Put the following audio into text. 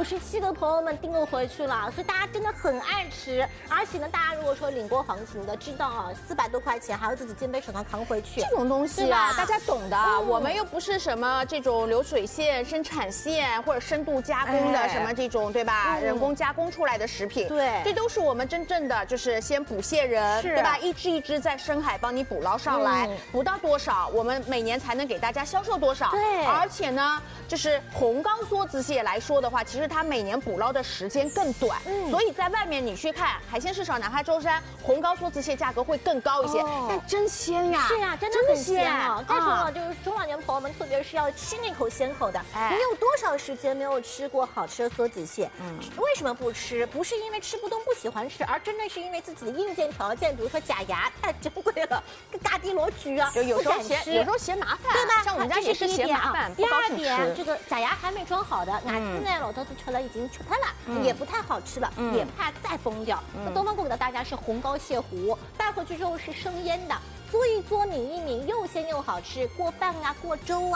57个朋友们订购回去了，所以大家真的很爱吃。而且呢，大家如果说领过行情的，知道啊，400多块钱还要自己肩背手上扛回去， 这种东西啊，大家懂的。我们又不是什么这种流水线、生产线或者深度加工的什么这种，对吧？人工加工出来的食品， 对， 这都是我们真正的就是先捕蟹人，对吧？一只一只在深海帮你捕捞上来，捕到多少，我们每年才能给大家销售多少。 对， 而且呢，就是红膏梭子蟹来说的话，其实它每年捕捞的时间更短，所以在外面你去看海鲜市场，哪怕舟山红膏梭子蟹价格会更高一些，但真鲜呀！ 是呀，真的很鲜啊！再说了，就是中老年朋友们，特别是要吃那口鲜口的，你有多少时间没有吃过好吃的梭子蟹？为什么不吃？不是因为吃不动不喜欢吃，而真的是因为自己的硬件条件，比如说假牙太珍贵了，跟大地罗菊啊， 有时候嫌麻烦， 对吧？ 像我们家也是嫌麻烦。 第二点，这个假牙还没装好的，牙齿呢老头子吃了已经吃喷了，也不太好吃了，也怕再崩掉。那东方购给到大家是红膏蟹糊，带回去之后是生腌的，做一做抿一抿，又鲜又好吃，过饭啊，过粥啊。